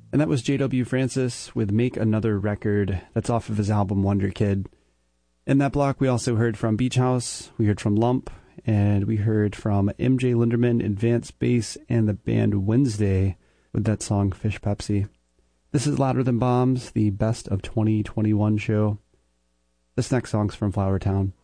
And that was J.W. Francis with Make Another Record. That's off of his album Wonder Kid. In that block, we also heard from Beach House, we heard from Lump, and we heard from MJ Linderman, Advanced Bass, and the band Wednesday with that song Fish Pepsi. This is Louder Than Bombs, the Best of 2021 show. This next song's from Flower Town.